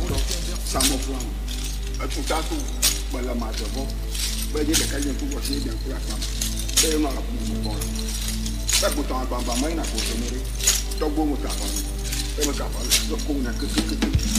to samo fún ẹtù tátù pẹ̀lú ọmọ àjọbọ bẹ́ẹ̀ ní ìdẹkẹ yẹn kúkọ sí ìdẹ nkúra kan bẹ́ẹ̀ náà kún un bọ rẹ bẹ́ẹ̀ kò tán àgbàǹgbà mọ ìnà kò tó mẹrẹ tọgbó mu kàfà mi bẹ́ẹ̀ mi kàfà lọ kó wọn kékeré.